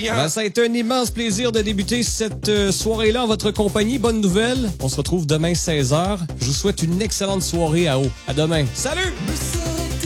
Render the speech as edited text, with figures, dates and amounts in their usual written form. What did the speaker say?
Adrien. Ben, ça a été un immense plaisir de débuter cette soirée-là en votre compagnie. Bonne nouvelle, on se retrouve demain 16h. Je vous souhaite une excellente soirée à eau. À demain. Salut!